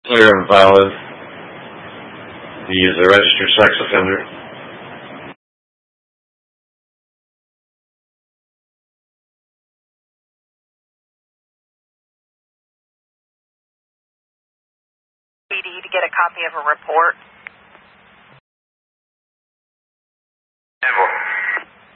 Clear and valid. He is a registered sex offender. PD to get a copy of a report.